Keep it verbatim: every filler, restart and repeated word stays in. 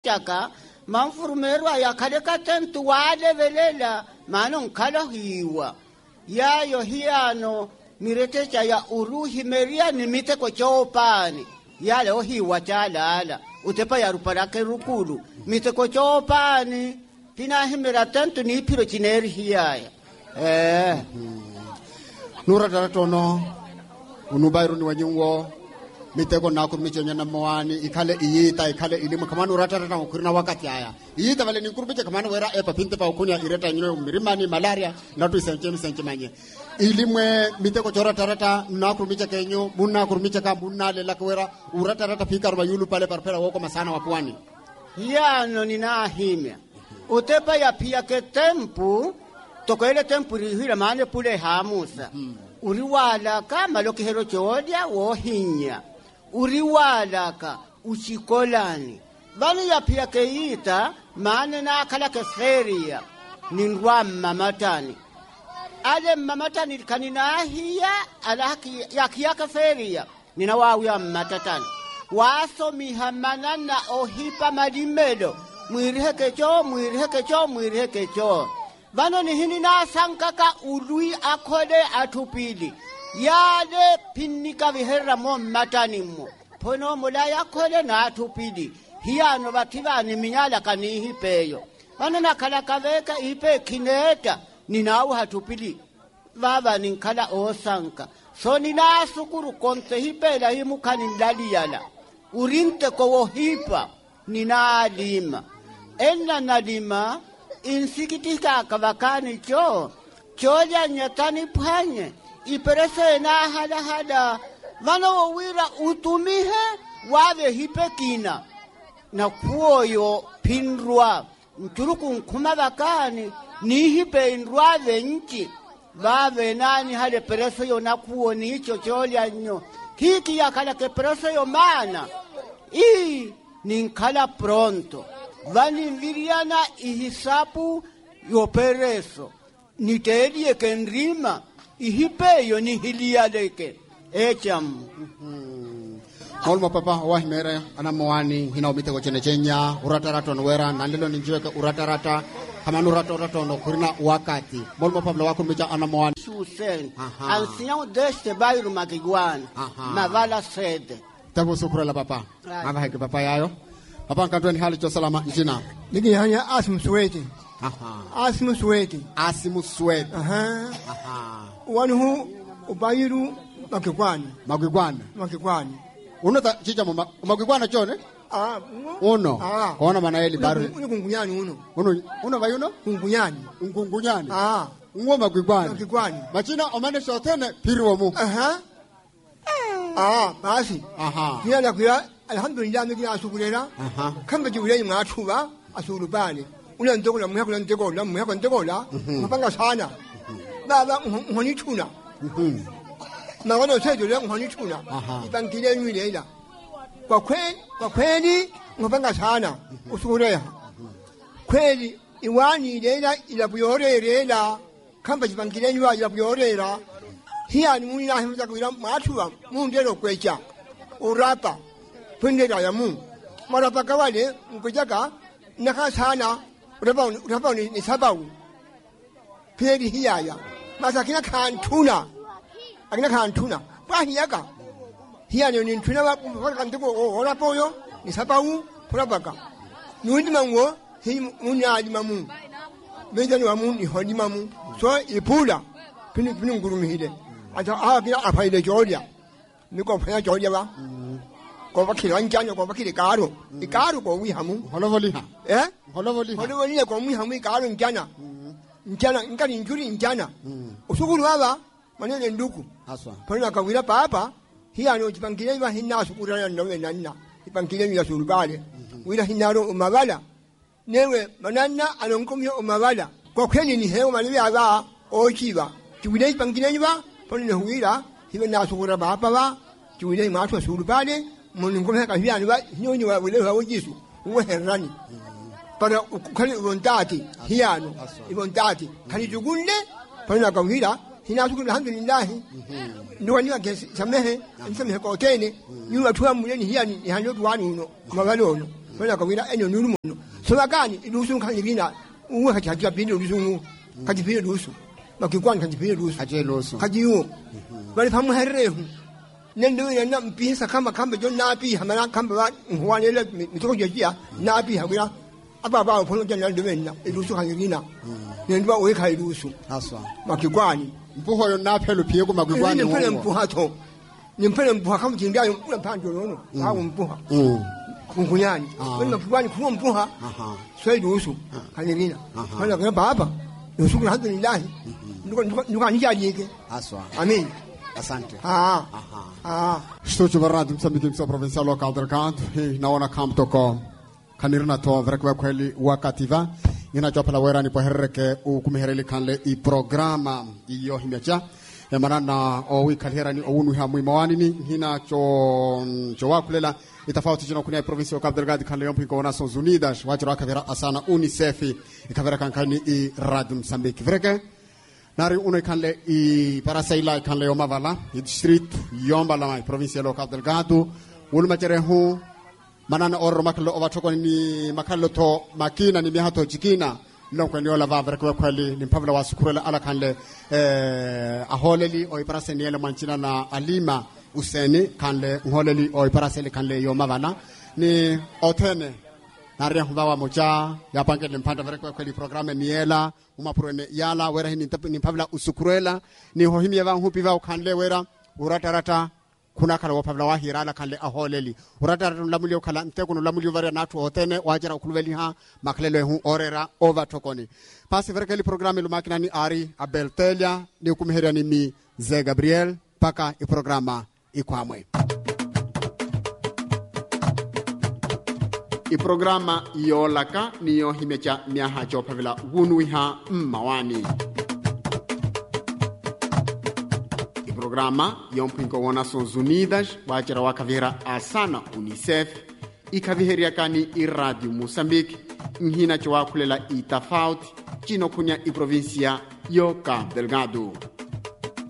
chaka manfurumerwa ya kaleka tentu wale velela manon kala hiwa yayo hiano miretecha ya uruhi meria ni mite ko chopani yale o hiwa chalala utepa ya ruparake rukulu mite ko chopani pina himera tentu ni piro chineri hiyaya eh nura taratono unubairu ni wanyungo miteko na kurmiche nyana mwani ikale iyita ikale ilimu kamano ratarata ukurina wakati haya iyita vale ni kurmiche kamano wera epa pinte pa ukunya ireta nyino mirimani malaria natu isenche misenche manye ilimwe miteko chora tarata na kurmiche kenyo muna kurmiche ka muna lela kwera uratarata pika ruba yulu pale parpera woko masana wa pwani yano nina himya utepa ya pia ke tempu toko ile tempu rihira mane pule hamusa mm. uriwala kama loki hero chodia wo hinya uriwala ka uchikolani bani ya pia keita mane na kala ke feria ninwa mamatani ale mamatani kanina hiya ala haki ya kiyaka feria nina wawu ya matatani waso mihamana na ohipa madimedo mwiriheke cho mwiriheke cho mwiriheke cho bano ni hini na sankaka ului akode atupili yade pinnika viherra mo matani mo pono mulaya akode na atupili hiano batiba ni minyala kanihi peyo bano nakala kaveka ipe kineta ninawu hatupili baba ninkala osanka so nina sukuru konte hipela himukani ndali yala urinte ko hipa nina lima enna nalima insikitika kavakani cho choja nyatani panye iperese na hada hada vano wira utumihe wave hipekina na kuoyo pinrwa mturuku nkuma vakani ni hipe inrwa venchi vave nani hale perese yo na kuo ni hicho choja nyo hiki ya kala ke perese yo mana ii ni nkala pronto vani viriana ihisapu yo pereso nitedie kendrima ihipeyo ni hiliadeke echam Holmo papa wa himere ana mwani hina umite ko chene chenya uratarato nwera nandilo ninjiweke uratarata kama nurato rato no kurina wakati molmo pablo wako mija ana mwani susen ancião deste bairro Magiguana mavala sede tabo sukura la papa ava heke papa yayo papa kantweni hali cho salama njina nigi hanya asimu sweti aha asimu sweti asimu sweti aha aha wanhu ubayiru Magiguana Magiguana Magiguana uno ta chicha mo Magiguana chone ah uno ah kona mana eli baru uno kungunyani uno uno uno bayuno kungunyani kungunyani ah ngo Magiguana Magiguana machina omane shotene pirwo mu aha ah basi aha kila kila alhamdulillah ngi asukulera aha kamba jiule mwachuba asulubane una ndoko la mwako ndoko la mwako ndoko la mapanga sana baba ngoni tuna mhm na wana sejo le ngoni tuna ibangile nyilela kwa kweli kwa kweli mapanga sana usukulera kweli iwani lela ila buyorera kamba jibangile nywa ila buyorera hiya ni munina himza kuira mwachuba mundelo kwecha urapa pendera ya mu marapa kawale mkujaka naka sana urapa urapa ni sababu peri hiya ya masakina kantuna akina kantuna kwa hiyaka hiya ni ntuna wa mpaka ndiko orapo yo ni sababu urapaka nundi mango hi munya di mamu bejani wa mu ni hodi mamu so ipula pini pini ngurumi hide ata a kina apaile jodia niko fanya jodia ba ko bakile anjanya ko bakile karo ikaro ko wi hamu holovoli ha eh holovoli holovoli ko wi hamu ikaro njana njana ngani njuri njana usukuru baba manene nduku aswa pona kawira papa hiya no jipangile iba hinna sukurana nawe nanna ipangile ya sulubale wira hinaro umabala newe mananna alonkomyo umabala ko kweli ni hewa malibi aba ochiba tiwile ipangile iba pona huira hibe na sukura baba ba tiwile ma to sulubale mun ngomhe ka hiya ni ba nyonyi wa wile wa Yesu uwe herani para kali untati hiya no untati kali jugunde pona kawira hina sukura alhamdulillah ndo ni wake samehe samehe ko tene ni watu wa muleni hiya ni hano duani uno mabalo uno wala kawira enyo nuru mo so bagani ilusu kan yirina uwe ka chaja bin ilusu ka ji bin ilusu makikwan ka ji bin ilusu aje ilusu ka ji yo bali famu herre hu nendo ya na mpisa kama kamba jo nabi hamana kamba wa ngwane le mitoko jia nabi hawira aba ba polo jana de menna ilusu kan yirina nendo wa we ka ilusu aswa makikwani mpuho yo naphelo pie ko makikwani ni mpele mpuha to ni mpele mpuha kama jinga yo mpula pando nono hawo mpuha mm kungunyani wena mpuani kuwa mpuha aha so ilusu kan yirina kana kana baba ilusu kan alhamdulillah ndiko ndiko nija yike aswa amen asante ah aha ah Studio Varad Msambiki msa provincial local Delgado hii naona kamto ko kanirna to vrekwa kweli wakativa ina chopala wera ni pohereke ukumihereli kanle i programa iyo himyacha ya manana o wikalhera ni owunu ha muimawani ni hina cho cho wakulela itafauti jino kunia provincial local Delgado kanle yompi ko Nações Unidas wajira kavera asana UNICEF ikavera kankani i Radio Msambiki vreke nari uno kanle i parasaila kanle yomavala i distrito yomba la provincia local Delgado ulma jerehu manana orro makalo ovatoko ni makalo to makina ni mihato jikina lonko ni ola vavre ko kwali ni pavla wasukurela ala kanle eh aholeli o paraseni ele manchina na alima useni kanle ngoleli o paraseli kanle yomavala ni otene nari hubawa moja yapange limpanda vere kwa kweli programe niela umaprone yala wera hini ni pavla usukurela ni hohimye va hupi va kanle wera uratarata kuna kala wapavla wahira ala kanle aholeli uratarata lamulio kala ntekuno lamulio vare natu otene wajara ukulweli ha maklele hu orera over tokoni pasi vere kweli programe lumakina ni ari abeltelia ni kumheria ni mi Ze Gabriel paka i programa ikwamwe i programa yolaka niyo himecha miaha chopavila wunuiha mmawani i programa yompinko wa Nações Unidas wachira wakavira asana UNICEF ikaviheria kani i Radio Moçambique nhina chwa kulela i tafauti chino kunya i provincia yo Cabo Delgado